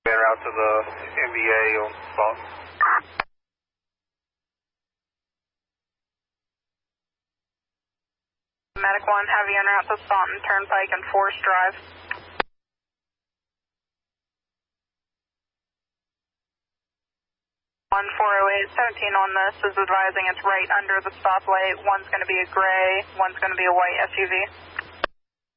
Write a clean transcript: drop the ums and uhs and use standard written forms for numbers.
En route to the NBA on spot. Medic 1, heavy en route to Staunton Turnpike and Forest Drive. On 408, 17 on this is advising it's right under the stoplight. One's going to be a gray, one's going to be a white SUV.